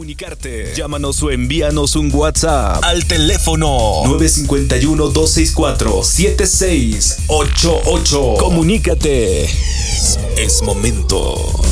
Comunicarte. Llámanos o envíanos un WhatsApp al teléfono 951-264-7688. Comunícate. Es momento.